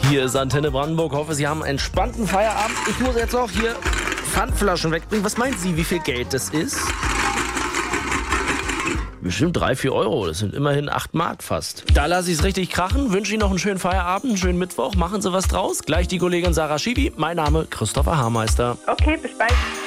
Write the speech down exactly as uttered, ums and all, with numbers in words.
Hier ist Antenne Brandenburg. Hoffe, Sie haben einen entspannten Feierabend. Ich muss jetzt noch hier Pfandflaschen wegbringen. Was meinen Sie, wie viel Geld das ist? Bestimmt drei, vier Euro. Das sind immerhin acht Mark fast. Da lasse ich es richtig krachen. Wünsche Ihnen noch einen schönen Feierabend, einen schönen Mittwoch. Machen Sie was draus. Gleich die Kollegin Sarah Schibi. Mein Name Christopher Haarmeister. Okay, bis bald.